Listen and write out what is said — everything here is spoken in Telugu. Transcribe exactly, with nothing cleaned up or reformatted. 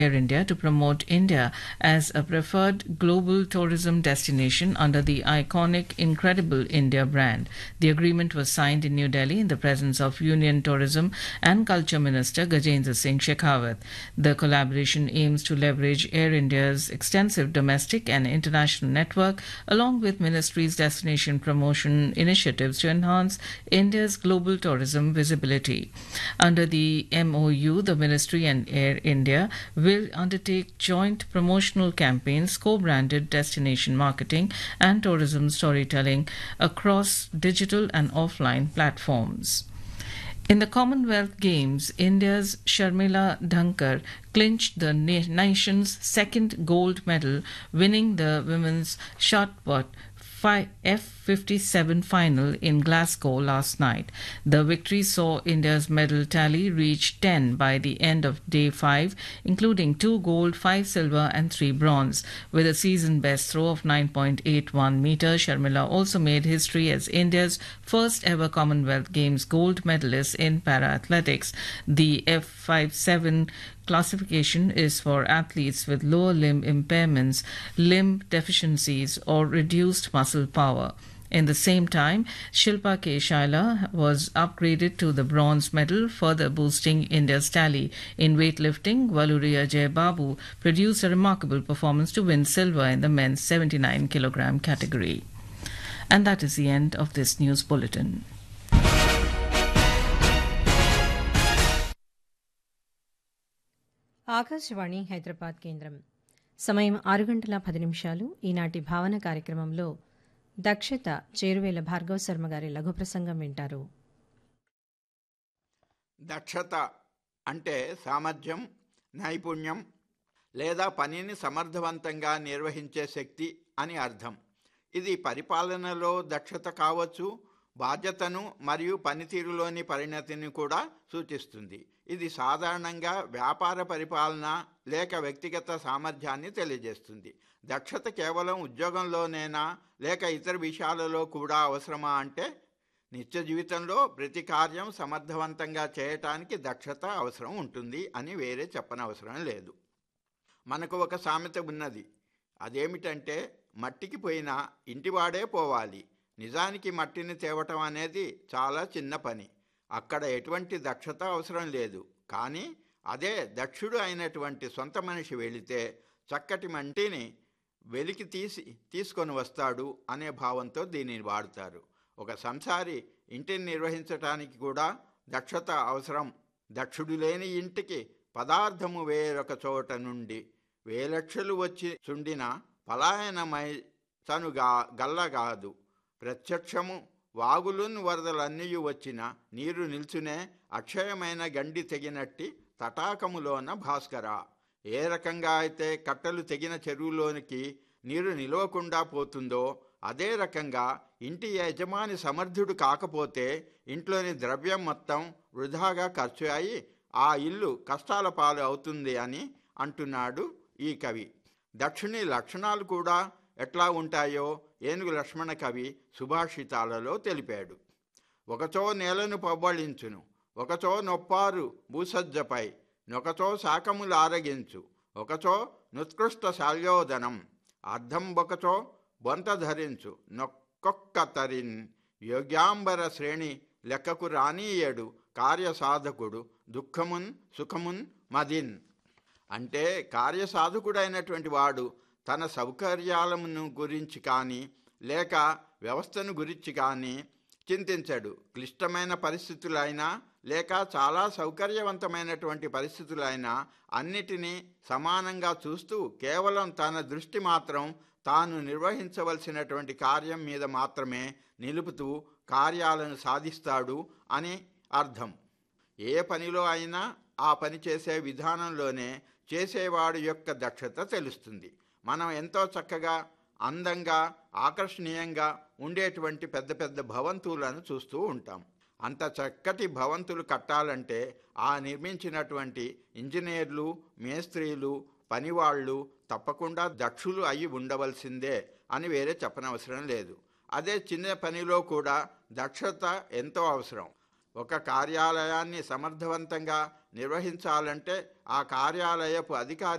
Air India to promote India as a preferred global tourism destination under the iconic Incredible India brand. The agreement was signed in New Delhi in the presence of Union Tourism and Culture Minister Gajendra Singh Shekhawat. The collaboration aims to leverage Air India's extensive domestic and international network along with Ministry's destination promotion initiatives to enhance India's global tourism visibility. Under the M O U, the Ministry and Air India will undertake joint promotional campaigns, co-branded destination marketing and tourism storytelling across digital and offline platforms. In the Commonwealth Games, India's Sharmila Dhankar clinched the na- nation's second gold medal, winning the women's shot put F fifty-seven final in Glasgow last night. The victory saw India's medal tally reach ten by the end of day five, including two gold, five silver and three bronze. With a season best throw of nine point eight one meters, Sharmila also made history as India's first ever Commonwealth Games gold medalist in para-athletics. The F fifty-seven classification is for athletes with lower limb impairments, limb deficiencies, or reduced muscle power. In the same time, Shilpa K. Shaila was upgraded to the bronze medal, further boosting India's tally. In weightlifting, Valuri Ajay Babu produced a remarkable performance to win silver in the men's seventy-nine kilogram category. And that is the end of this news bulletin. Akashvani Hyderabad కేంద్రం సమయం ఆరు గంటల పది నిమిషాలు. ఈనాటి భావన కార్యక్రమంలో దక్షత చేరువేల భార్గవ శర్మ గారి లఘు ప్రసంగం వింటారు. దక్షత అంటే సామర్థ్యం, నైపుణ్యం లేదా పనిని సమర్థవంతంగా నిర్వహించే శక్తి అని అర్థం. ఇది పరిపాలనలో దక్షత కావచ్చు, బాధ్యతను మరియు పనితీరులోని పరిణతిని కూడా సూచిస్తుంది. ఇది సాధారణంగా వ్యాపార పరిపాలన లేక వ్యక్తిగత సామర్థ్యాన్ని తెలియజేస్తుంది. దక్షత కేవలం ఉద్యోగంలోనేనా లేక ఇతర విషయాలలో కూడా అవసరమా అంటే, నిత్య జీవితంలో ప్రతి కార్యం సమర్థవంతంగా చేయటానికి దక్షత అవసరం ఉంటుంది అని వేరే చెప్పనవసరం లేదు. మనకు ఒక సామెత ఉన్నది. అదేమిటంటే, మట్టికి పోయినా ఇంటివాడే పోవాలి. నిజానికి మట్టిని తేవటం అనేది చాలా చిన్న పని. అక్కడ ఎటువంటి దక్షత అవసరం లేదు. కానీ అదే దక్షుడు అయినటువంటి సొంత మనిషి వెళితే చక్కటి మట్టిని వెలికి తీసి తీసుకొని వస్తాడు అనే భావంతో దీనిని వాడుతారు. ఒక సంసారి ఇంటిని నిర్వహించటానికి కూడా దక్షత అవసరం. దక్షుడు లేని ఇంటికి పదార్థము వేరొక చోట నుండి వేలక్షలు వచ్చి చుండిన పలాయనమై తనుగా గల్లగాదు. ప్రత్యక్షము వాగులున్ వరదలన్నీయు వచ్చిన నీరు నిల్చునే అక్షయమైన గండి తెగినట్టి తటాకములోన భాస్కర. ఏ రకంగా అయితే కట్టలు తెగిన చెరువులోనికి నీరు నిలవకుండా పోతుందో, అదే రకంగా ఇంటి యజమాని సమర్థుడు కాకపోతే ఇంట్లోని ద్రవ్యం మొత్తం వృధాగా ఖర్చు అయి ఆ ఇల్లు కష్టాల పాలు అవుతుంది అని అంటున్నాడు ఈ కవి. దక్షుని లక్షణాలు కూడా ఎట్లా ఉంటాయో ఏనుగు లక్ష్మణ కవి సుభాషితాలలో తెలిపాడు. ఒకచో నేలను పవ్వళించును, ఒకచో నొప్పారు భూసజ్జపై, నొకచో శాఖములు ఆరగించు, ఒకచో నుత్కృష్ట శాల్యోదనం, అర్ధం ఒకచో బొంత ధరించు, నొక్కొక్క తరిన్ యోగ్యాంబర శ్రేణి లెక్కకు రానీయడు కార్యసాధకుడు దుఃఖమున్ సుఖమున్ మదిన్. అంటే కార్యసాధకుడైనటువంటి వాడు తన సౌకర్యాలను గురించి కానీ లేక వ్యవస్థను గురించి కానీ చింతించడు. క్లిష్టమైన పరిస్థితులైనా లేక చాలా సౌకర్యవంతమైనటువంటి పరిస్థితులైనా అన్నిటినీ సమానంగా చూస్తూ కేవలం తన దృష్టి మాత్రం తాను నిర్వహించవలసినటువంటి కార్యం మీద మాత్రమే నిలుపుతూ కార్యాలను సాధిస్తాడు అని అర్థం. ఏ పనిలో అయినా ఆ పని చేసే విధానంలోనే చేసేవాడు యొక్క దక్షత తెలుస్తుంది. మనం ఎంతో చక్కగా, అందంగా, ఆకర్షణీయంగా ఉండేటువంటి పెద్ద పెద్ద భవంతులను చూస్తూ ఉంటాం. అంత చక్కటి భవంతులు కట్టాలంటే ఆ నిర్మించినటువంటి ఇంజనీర్లు, మేస్త్రీలు, పనివాళ్ళు తప్పకుండా దక్షులు అయి ఉండవలసిందే అని వేరే చెప్పనవసరం లేదు. అదే చిన్న పనిలో కూడా దక్షత ఎంతో అవసరం. ఒక కార్యాలయాన్ని సమర్థవంతంగా నిర్వహించాలంటే ఆ కార్యాలయపు అధికారి